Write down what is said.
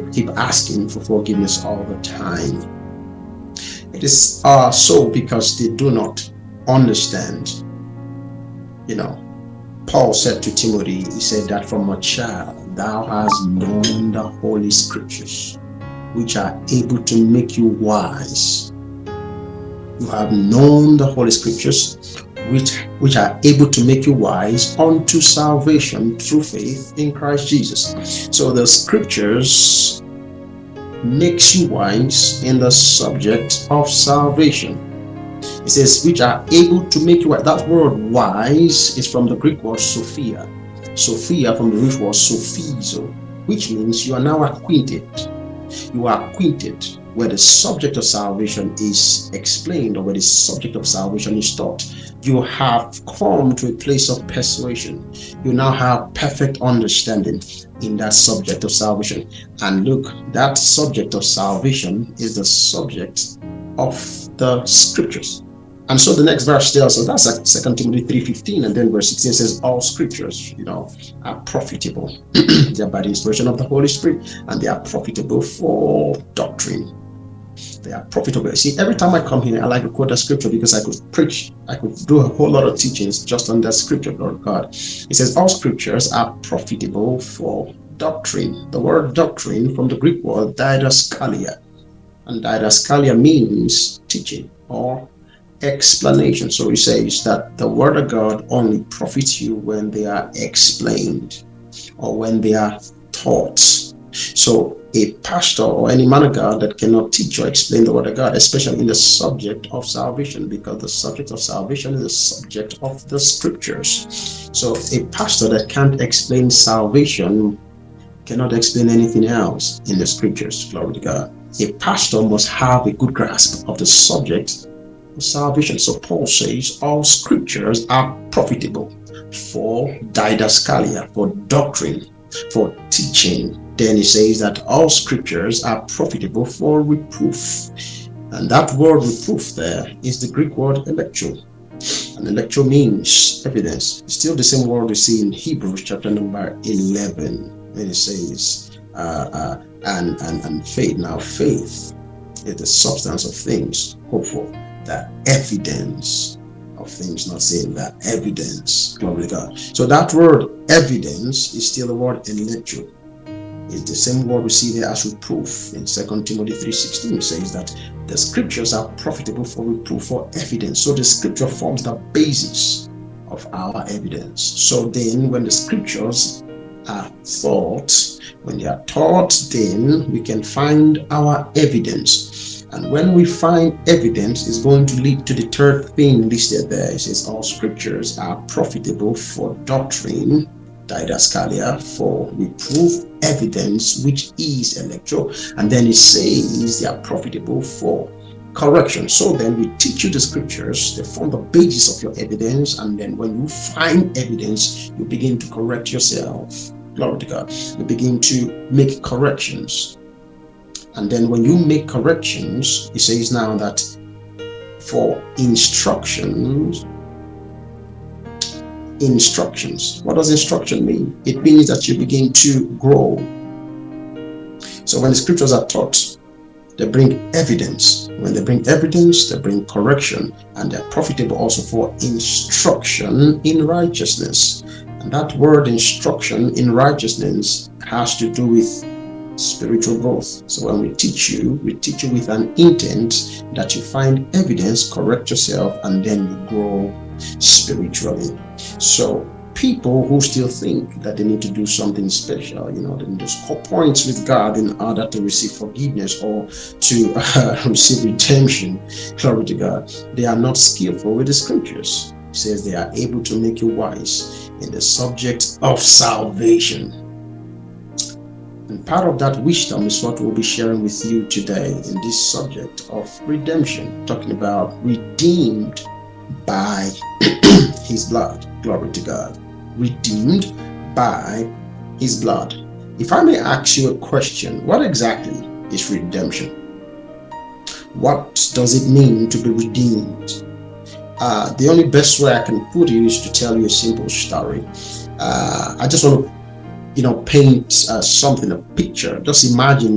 keep asking for forgiveness all the time. It is so because they do not understand. Paul said to Timothy, he said that from a child thou hast known the Holy Scriptures, which are able to make you wise. You have known the Holy Scriptures, which are able to make you wise unto salvation through faith in Christ Jesus. So the Scriptures makes you wise in the subject of salvation. It says, which are able to make you wise. That word wise is from the Greek word Sophia. Sophia from the root word sophizo, which means you are now acquainted. You are acquainted where the subject of salvation is explained, or where the subject of salvation is taught. You have come to a place of persuasion. You now have perfect understanding in that subject of salvation. And look, that subject of salvation is the subject of the Scriptures. And so the next verse tells us, that's 2 Timothy 3:15, and then verse 16 says, all Scriptures, are profitable. They are by the inspiration of the Holy Spirit, and they are profitable for doctrine. They are profitable. See, every time I come here, I like to quote a scripture because I could preach, I could do a whole lot of teachings just on that scripture, Lord God. It says, all Scriptures are profitable for doctrine. The word doctrine from the Greek word didaskalia. And didaskalia means teaching or explanation. So he says that the word of God only profits you when they are explained or when they are taught. So a pastor or any man of God that cannot teach or explain the word of God, especially in the subject of salvation, because the subject of salvation is the subject of the Scriptures. So a pastor that can't explain salvation cannot explain anything else in the Scriptures. Glory to God. A pastor must have a good grasp of the subject of salvation. So Paul says all Scriptures are profitable for didaskalia, for doctrine, for teaching. Then he says that all Scriptures are profitable for reproof. And that word reproof there is the Greek word electro. And electro means evidence. It's still the same word we see in Hebrews chapter number 11, when it says and faith. Now faith is the substance of things hoped for, the evidence of things not seen, the evidence. Glory to God. So that word evidence is still the word electro. It's the same word we see there as reproof. In 2 Timothy 3:16 it says that the Scriptures are profitable for reproof, for evidence. So the Scripture forms the basis of our evidence. So then when the Scriptures are taught, when they are taught, then we can find our evidence. And when we find evidence, it's going to lead to the third thing listed there. It says all Scriptures are profitable for doctrine, didaskalia, for reproof, evidence, which is electro, and then it says they are profitable for correction. So then we teach you the Scriptures, they form the basis of your evidence, and then when you find evidence, you begin to correct yourself. Glory to God. You begin to make corrections. And then when you make corrections, it says now that for instructions. What does instruction mean? It means that you begin to grow. So when the Scriptures are taught, they bring evidence. When they bring evidence, they bring correction, and they're profitable also for instruction in righteousness. And that word instruction in righteousness has to do with spiritual growth. So when we teach you with an intent that you find evidence, correct yourself, and then you grow spiritually. So people who still think that they need to do something special, they need to score points with God in order to receive forgiveness or to receive redemption, glory to God, they are not skillful with the Scriptures. It says they are able to make you wise in the subject of salvation. And part of that wisdom is what we'll be sharing with you today in this subject of redemption, talking about redeemed by His blood. Glory to God. Redeemed by His blood. If I may ask you a question, what exactly is redemption? What does it mean to be redeemed? The only best way I can put it is to tell you a simple story. I just want to paint something, a picture. Just imagine